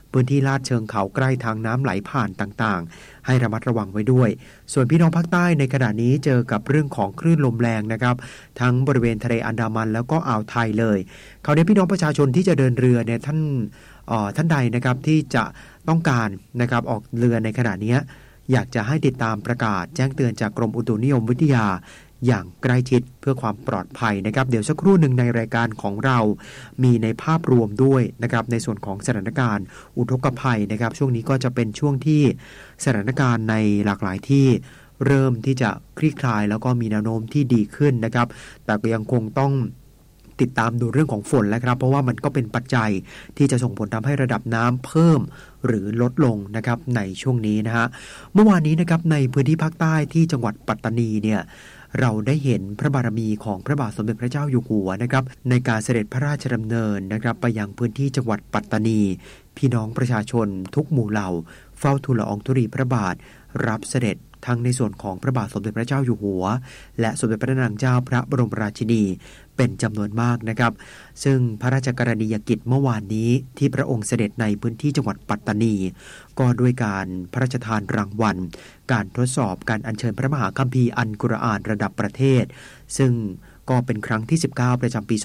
พื้นที่ลาดเชิงเขาใกล้ทางน้ำไหลผ่านต่างๆให้ระมัดระวังไว้ด้วยส่วนพี่น้องภาคใต้ในขณะนี้เจอกับเรื่องของคลื่นลมแรงนะครับทั้งบริเวณทะเลอันดามันแล้วก็อ่าวไทยเลยคราวนี้พี่น้องประชาชนที่จะเดินเรือเนี่ยท่านใดนะครับที่จะต้องการนะครับออกเรือในขณะนี้อยากจะให้ติดตามประกาศแจ้งเตือนจากกรมอุตุนิยมวิทยาอย่างใกล้ชิดเพื่อความปลอดภัยนะครับเดี๋ยวสักครู่หนึ่งในรายการของเรามีในภาพรวมด้วยนะครับในส่วนของสถานการณ์อุทกภัยนะครับช่วงนี้ก็จะเป็นช่วงที่สถานการณ์ในหลากหลายที่เริ่มที่จะคลี่คลายแล้วก็มีแนวโน้มที่ดีขึ้นนะครับแต่ก็ยังคงต้องติดตามดูเรื่องของฝนแล้วครับเพราะว่ามันก็เป็นปัจจัยที่จะส่งผลทำให้ระดับน้ำเพิ่มหรือลดลงนะครับในช่วงนี้นะฮะเมื่อวานนี้นะครับในพื้นที่ภาคใต้ที่จังหวัดปัตตานีเนี่ยเราได้เห็นพระบารมีของพระบาทสมเด็จพระเจ้าอยู่หัวนะครับในการเสด็จพระราชดำเนินนะครับไปยังพื้นที่จังหวัดปัตตานีพี่น้องประชาชนทุกหมู่เหล่าเฝ้าทูลละอองธุลีพระบาทรับเสด็จทั้งในส่วนของพระบาทสมเด็จพระเจ้าอยู่หัวและสมเด็จพระนางเจ้าพระบรมราชินีเป็นจำนวนมากนะครับซึ่งพระราชกรณียกิจเมื่อวานนี้ที่พระองค์เสด็จในพื้นที่จังหวัดปัตตานีก็ด้วยการพระราชทานรางวัลการทดสอบการอัญเชิญพระมหาคัมภีร์อัลกุรอานระดับประเทศซึ่งก็เป็นครั้งที่19ประจำปี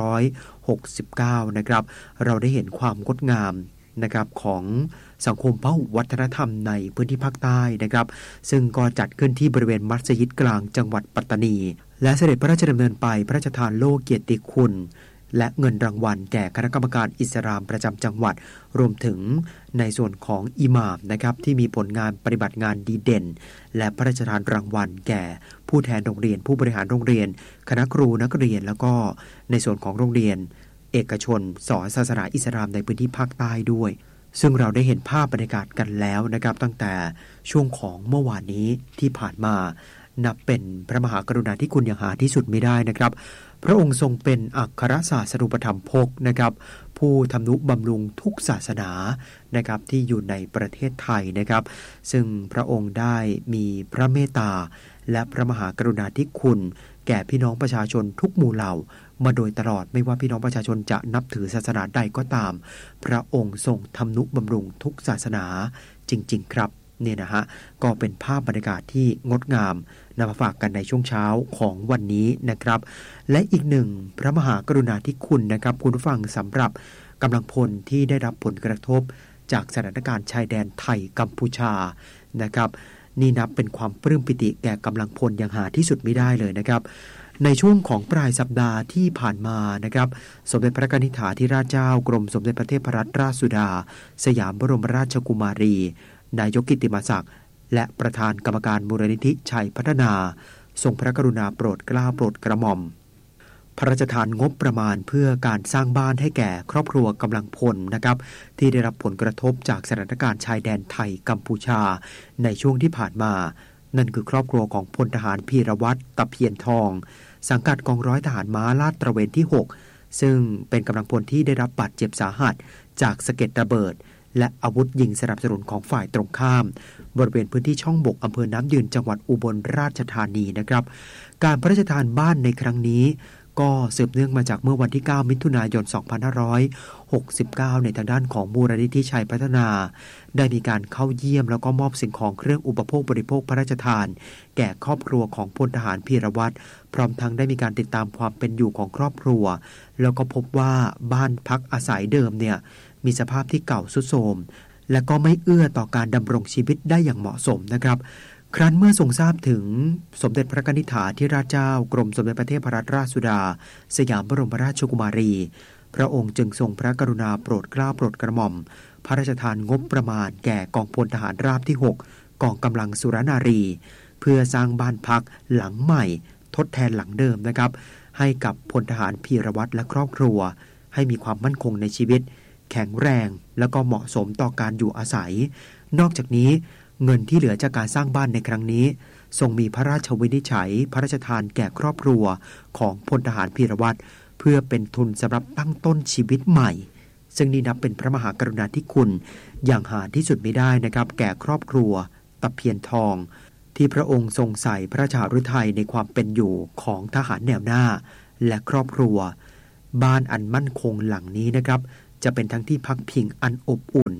2569นะครับเราได้เห็นความงดงามนะครับของสังคมพหุวัฒนธรรมในพื้นที่ภาคใต้นะครับซึ่งก็จัดขึ้นที่บริเวณมัสยิดกลางจังหวัดปัตตานีและเสด็จพระราชดำเนินไปพระราชทานโล่เกียรติคุณและเงินรางวัลแก่คณะกรรมการอิสลามประจำจังหวัดรวมถึงในส่วนของอิหม่ามนะครับที่มีผลงานปฏิบัติงานดีเด่นและพระราชทานรางวัลแก่ผู้แทนโรงเรียนผู้บริหารโรงเรียนคณะครูนักเรียนแล้วก็ในส่วนของโรงเรียนเอกชนสอนศาสนาอิสลามในพื้นที่ภาคใต้ด้วยซึ่งเราได้เห็นภาพบรรยากาศกันแล้วนะครับตั้งแต่ช่วงของเมื่อวานนี้ที่ผ่านมานับเป็นพระมหากรุณาธิคุณอย่างหาที่สุดไม่ได้นะครับพระองค์ทรงเป็นอัครศาสนูปถัมภกนะครับผู้ทำนุบำรุงทุกศาสนานะครับที่อยู่ในประเทศไทยนะครับซึ่งพระองค์ได้มีพระเมตตาและพระมหากรุณาธิคุณแก่พี่น้องประชาชนทุกหมู่เหล่ามาโดยตลอดไม่ว่าพี่น้องประชาชนจะนับถือศาสนาใดก็ตามพระองค์ทรงทำนุบำรุงทุกศาสนาจริงๆครับเนี่ยนะฮะก็เป็นภาพบรรยากาศที่งดงามนำมาฝากกันในช่วงเช้าของวันนี้นะครับและอีกหนึ่งพระมหากรุณาธิคุณนะครับคุณผู้ฟังสำหรับกำลังพลที่ได้รับผลกระทบจากสถานการณ์ชายแดนไทยกัมพูชานะครับนี่นับเป็นความปลื้มปิติแก่กำลังพลอย่างหาที่สุดไม่ได้เลยนะครับในช่วงของปลายสัปดาห์ที่ผ่านมานะครับสมเด็จพระนิธิถาธิราชเจ้ากรมสมเด็จพระเทพรัตนราชสุดาสยามบรมราชกุมารีนายกกิตติมศักดิ์และประธานกรรมการมูลนิธิชัยพัฒนาทรงพระกรุณาโปรดเกล้าโปรดกระหม่อมพระราชทานงบประมาณเพื่อการสร้างบ้านให้แก่ครอบครัวกำลังพลนะครับที่ได้รับผลกระทบจากสถานการณ์ชายแดนไทยกัมพูชาในช่วงที่ผ่านมานั่นคือครอบครัวของพลทหารพีรวัตรตะเพียนทองสังกัดกองร้อยทหารม้าลาดตระเวนที่6ซึ่งเป็นกำลังพลที่ได้รับบาดเจ็บสาหัสจากสะเก็ดระเบิดและอาวุธยิงสนับสนุนของฝ่ายตรงข้ามบริเวณพื้นที่ช่องบกอำเภอน้ำยืนจังหวัดอุบลราชธานีนะครับการพระราชทานบ้านในครั้งนี้ก็สืบเนื่องมาจากเมื่อวันที่9มิถุนายน2569ในทางด้านของมูลนิธิชัยพัฒนาได้มีการเข้าเยี่ยมแล้วก็มอบสิ่งของเครื่องอุปโภคบริโภคพระราชทานแก่ครอบครัวของพลทหารพีรวัตรพร้อมทั้งได้มีการติดตามความเป็นอยู่ของครอบครัวแล้วก็พบว่าบ้านพักอาศัยเดิมเนี่ยมีสภาพที่เก่าทรุดโทรมและก็ไม่เอื้อต่อการดำรงชีวิตได้อย่างเหมาะสมนะครับครั้นเมื่อทรงทราบถึงสมเด็จพระนิธิถาธิราชเจ้ากรมสมเด็จพระเทพรัตนราชสุดาสยามบรมราชกุมารีพระองค์จึงทรงพระกรุณาโปรดเกล้าโปรดกระหม่อมพระราชทานงบประมาณแก่กองพลทหารราบที่6กองกำลังสุรนารีเพื่อสร้างบ้านพักหลังใหม่ทดแทนหลังเดิมนะครับให้กับพลทหารพีรวัตรและครอบครัวให้มีความมั่นคงในชีวิตแข็งแรงแล้วก็เหมาะสมต่อการอยู่อาศัยนอกจากนี้เงินที่เหลือจากการสร้างบ้านในครั้งนี้ทรงมีพระราชวินิจฉัยพระราชทานแก่ครอบครัวของพลทหารพีรวัตรเพื่อเป็นทุนสำหรับตั้งต้นชีวิตใหม่ซึ่งนี่นับเป็นพระมหากรุณาธิคุณอย่างหาที่สุดไม่ได้นะครับแก่ครอบครัวตะเพียนทองที่พระองค์ทรงใส่พระราชฤทัยในความเป็นอยู่ของทหารแนวหน้าและครอบครัวบ้านอันมั่นคงหลังนี้นะครับจะเป็นทั้งที่พักพิงอันอบอุ่น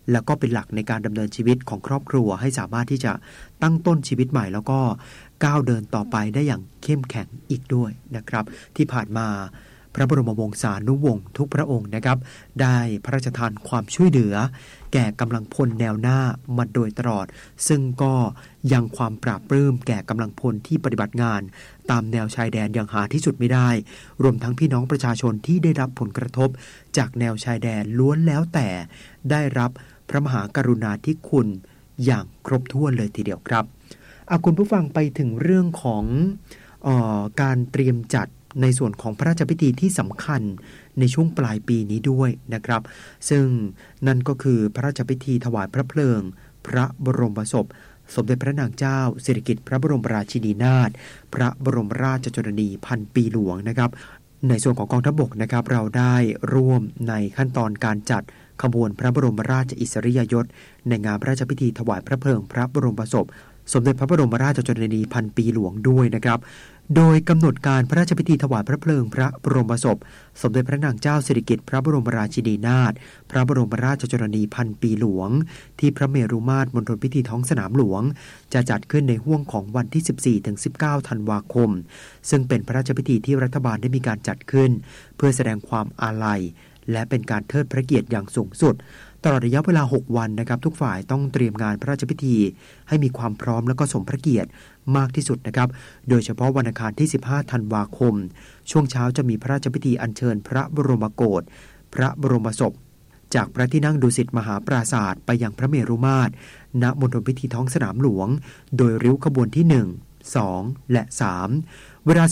แล้วก็เป็นหลักในการดำเนินชีวิตของครอบครัวให้สามารถที่จะตั้งต้นชีวิตใหม่แล้วก็ก้าวเดินต่อไปได้อย่างเข้มแข็งอีกด้วยนะครับที่ผ่านมาพระบรมวงศานุวงศ์ทุกพระองค์นะครับได้พระราชทานความช่วยเหลือแก่กำลังพลแนวหน้ามาโดยตลอดซึ่งก็ยังความปราบปลื้มแก่กำลังพลที่ปฏิบัติงานตามแนวชายแดนอย่างหาที่สุดไม่ได้รวมทั้งพี่น้องประชาชนที่ได้รับผลกระทบจากแนวชายแดนล้วนแล้วแต่ได้รับพระมหากรุณาธิคุณอย่างครบถ้วนเลยทีเดียวครับคุณผู้ฟังไปถึงเรื่องของการเตรียมจัดในส่วนของพระราชพิธีที่สำคัญในช่วงปลายปีนี้ด้วยนะครับซึ่งนั่นก็คือพระราชพิธีถวายพระเพลิงพระบรมศพสมเด็จพระนางเจ้าสิริกิติ์พระบรมราชินีนาถพระบรมราชชนนีพันปีหลวงนะครับในส่วนของกองทัพบกนะครับเราได้ร่วมในขั้นตอนการจัดขบวนพระบรมราชอิสริยยศในงานพระราชพิธีถวายพระเพลิงพระบรมศพสมเด็จพระบรมราชชนนีพันปีหลวงด้วยนะครับโดยกำหนดการพระราชพิธีถวายพระเพลิงพระบรมศพสมเด็จพระนางเจ้าสิริกิติ์พระบรมราชินีนาถพระบรมราชชนนีพันปีหลวงที่พระเมรุมาตรมณฑลพิธีท้องสนามหลวงจะจัดขึ้นในห้วงของวันที่ 14-19 ธันวาคมซึ่งเป็นพระราชพิธีที่รัฐบาลได้มีการจัดขึ้นเพื่อแสดงความอาลัยและเป็นการเทิดพระเกียรติอย่างสูงสุดตลอดระยะเวลา6วันนะครับทุกฝ่ายต้องเตรียมงานพระราชพิธีให้มีความพร้อมและก็สมพระเกียรติมากที่สุดนะครับโดยเฉพาะวันอังคารที่15ธันวาคมช่วงเช้าจะมีพระราชพิธีอัญเชิญพระบรมโกศพระบรมศพจากพระที่นั่งดุสิตมหาปราสาทไปยังพระเมรุมาตรณมณฑลพิธีท้องสนามหลวงโดยริ้วขบวนที่1 2และ3เวลา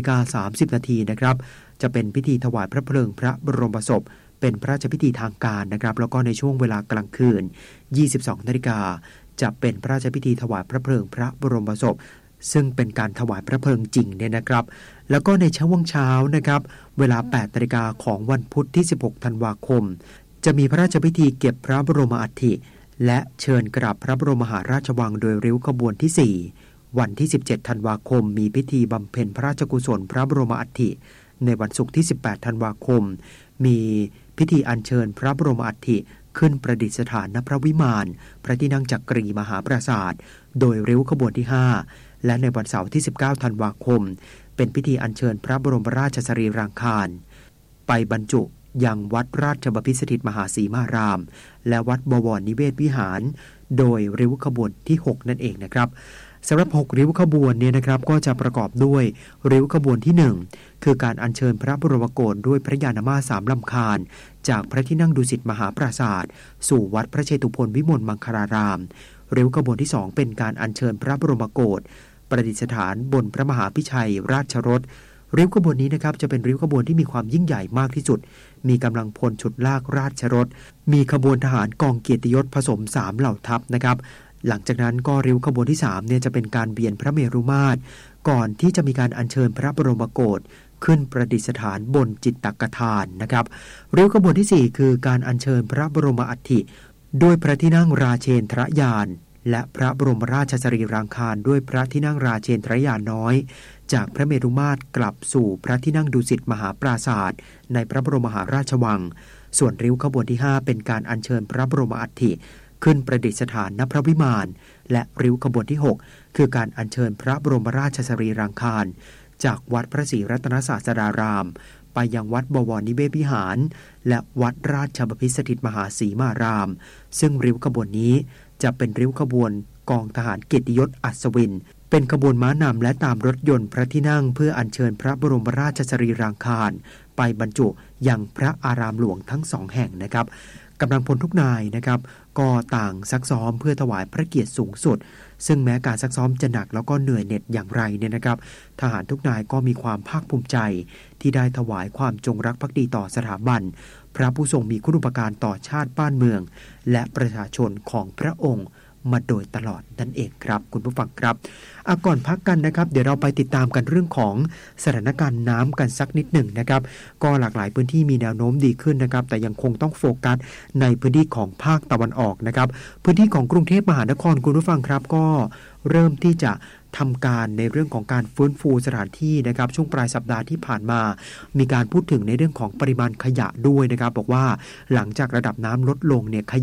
16:30 นาทีนะครับจะเป็นพิธีถวายพระเพลิงพระบรมศพเป็นพระราชพิธีทางการนะครับแล้วก็ในช่วงเวลากลางคืน 22:00 น.จะเป็นพระราชพิธีถวายพระเพลิงพระบรมศพซึ่งเป็นการถวายพระเพลิงจริงเนี่ยนะครับแล้วก็ในช่วงเช้านะครับเวลา 8:00 น.ของวันพุธที่16ธันวาคมจะมีพระราชพิธีเก็บพระบรมอัฐิและเชิญกราบพระบรมมหาราชวังโดยริ้วขบวนที่4วันที่17ธันวาคมมีพิธีบำเพ็ญพระราชกุศลพระบรมอัฐิในวันศุกร์ที่18ธันวาคมมีพิธีอัญเชิญพระบรมอัฐิขึ้นประดิษฐานณพระวิมานพระที่นั่งจักรีมหาปราสาทโดยริ้วขบวนที่5และในวันเสาร์ที่19ธันวาคมเป็นพิธีอัญเชิญพระบรมราชสรีรางคารไปบรรจุยังวัดราชบพิตรสถิตมหาสีมารามและวัดบวรนิเวศวิหารโดยริ้วขบวนที่6นั่นเองนะครับสำหรับ6ริ้วขบวนเนี่ยนะครับก็จะประกอบด้วยริ้วขบวนที่1คือการอัญเชิญพระบรมโกศด้วยพระยานมาส3ลำคาญจากพระที่นั่งดุสิตมหาปราสาทสู่วัดพระเชตุพนวิมลมังคลารามริ้วขบวนที่2เป็นการอัญเชิญพระบรมโกศประดิษฐานบนพระมหาพิชัยราชรถริ้วขบวนนี้นะครับจะเป็นริ้วขบวนที่มีความยิ่งใหญ่มากที่สุดมีกำลังพลฉุดลากราชรถมีขบวนทหารกองเกียรติยศผสม3เหล่าทัพนะครับหลังจากนั้นก็ริ้วขบวนที่3เนี่ยจะเป็นการเวียนพระเมรุมาตรก่อนที่จะมีการอัญเชิญพระบรมโกศขึ้นประดิษฐานบนจิตตกฐานนะครับริ้วขบวนที่4คือการอัญเชิญพระบรมอัฐิด้วยพระที่นั่งราเชนทรยานและพระบรมราชสรีรางคารด้วยพระที่นั่งราเชนทรยานน้อยจากพระเมรุมาตรกลับสู่พระที่นั่งดุสิตมหาปราสาทในพระบรมมหาราชวังส่วนริ้วขบวนที่5เป็นการอัญเชิญพระบรมอัฐิขึ้นประดิษฐานณพระวิมานและริ้วขบวนที่6คือการอัญเชิญพระบรมราชสรีรางคารจากวัดพระศรีรัตนศาสดารามไปยังวัดบวรนิเวศวิหารและวัดราชบพิตรสถิตมหาสีมารามซึ่งริ้วขบวนนี้จะเป็นริ้วขบวนกองทหารเกียรติยศอัศวินเป็นขบวนม้านำและตามรถยนต์พระที่นั่งเพื่ออัญเชิญพระบรมราชสรีรางคารไปบรรจุยังพระอารามหลวงทั้ง2แห่งนะครับกำลังพลทุกนายนะครับก็ต่างซักซ้อมเพื่อถวายพระเกียรติสูงสุดซึ่งแม้การซักซ้อมจะหนักแล้วก็เหนื่อยเหน็ดอย่างไรเนี่ยนะครับทหารทุกนายก็มีความภาคภูมิใจที่ได้ถวายความจงรักภักดีต่อสถาบันพระผู้ทรงมีคุณูปการต่อชาติบ้านเมืองและประชาชนของพระองค์มาโดยตลอดนั่นเองครับคุณผู้ฟังครับก่อนพักกันนะครับเดี๋ยวเราไปติดตามกันเรื่องของสถานการณ์น้ำกันสักนิดหนึ่งนะครับก็หลากหลายพื้นที่มีแนวโน้มดีขึ้นนะครับแต่ยังคงต้องโฟกัสในพื้นที่ของภาคตะวันออกนะครับพื้นที่ของกรุงเทพมหานครคุณผู้ฟังครับก็เริ่มที่จะทำการในเรื่องของการฟื้นฟูสถานที่นะครับช่วงปลายสัปดาห์ที่ผ่านมามีการพูดถึงในเรื่องของปริมาณขยะด้วยนะครับบอกว่าหลังจากระดับน้ำลดลงเนี่ยขยะค่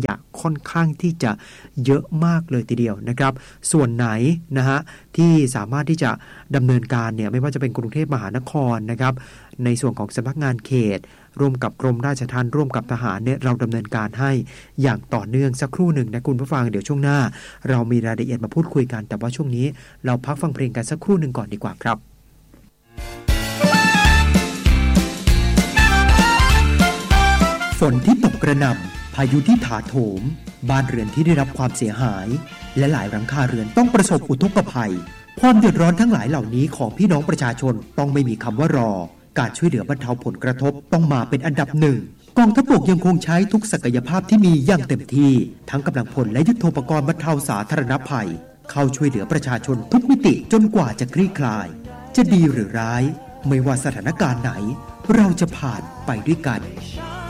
ค่อนข้างที่จะเยอะมากเลยทีเดียวนะครับส่วนไหนนะฮะที่สามารถที่จะดำเนินการเนี่ยไม่ว่าจะเป็นกรุงเทพมหานครนะครับในส่วนของสำนักงานเขตร่วมกับกรมราชทัณฑ์ร่วมกับทหารเนี่ยเราดำเนินการให้อย่างต่อเนื่องสักครู่หนึ่งนะคุณผู้ฟังเดี๋ยวช่วงหน้าเรามีรายละเอียดมาพูดคุยกันแต่ว่าช่วงนี้เราพักฟังเพลงกันสักครู่หนึ่งก่อนดีกว่าครับฝนที่ตกกระหน่ำพายุที่ถาโถมบ้านเรือนที่ได้รับความเสียหายและหลายหลังคาเรือนต้องประสบอุทกภัยความเดือดร้อนทั้งหลายเหล่านี้ของพี่น้องประชาชนต้องไม่มีคำว่ารอการช่วยเหลือบรรเทาผลกระทบต้องมาเป็นอันดับหนึ่งกองทัพบกยังคงใช้ทุกศักยภาพที่มีอย่างเต็มที่ทั้งกำลังพลและยุทโธปกรณ์บรรเทาสาธารณภัยเข้าช่วยเหลือประชาชนทุกมิติจนกว่าจะคลี่คลายจะดีหรือร้ายไม่ว่าสถานการณ์ไหนเราจะผ่านไปด้วยกัน